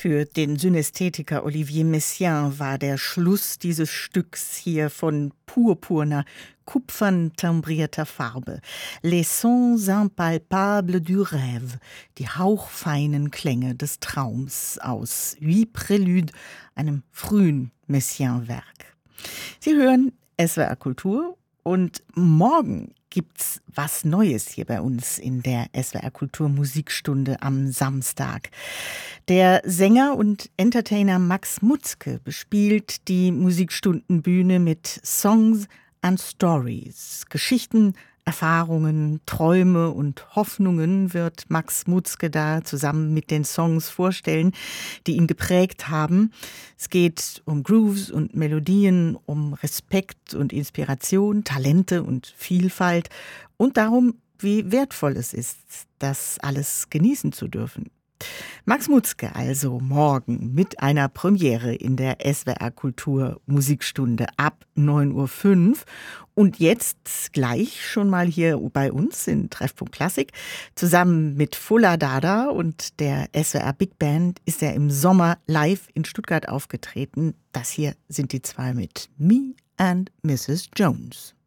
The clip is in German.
Für den Synästhetiker Olivier Messiaen war der Schluss dieses Stücks hier von purpurner, kupfern timbrierter Farbe. Les sons impalpables du rêve, die hauchfeinen Klänge des Traums aus Huit Préludes, einem frühen Messiaen-Werk. Sie hören SWR Kultur und morgen gibt's was Neues hier bei uns in der SWR Kultur Musikstunde am Samstag. Der Sänger und Entertainer Max Mutzke bespielt die Musikstundenbühne mit Songs and Stories. Geschichten, Erfahrungen, Träume und Hoffnungen wird Max Mutzke da zusammen mit den Songs vorstellen, die ihn geprägt haben. Es geht um Grooves und Melodien, um Respekt und Inspiration, Talente und Vielfalt und darum, wie wertvoll es ist, das alles genießen zu dürfen. Max Mutzke also morgen mit einer Premiere in der SWR Kultur Musikstunde ab 9:05 Uhr. Und jetzt gleich schon mal hier bei uns in Treffpunkt Klassik. Zusammen mit Fulla Dada und der SWR Big Band ist er im Sommer live in Stuttgart aufgetreten. Das hier sind die zwei mit Me and Mrs. Jones.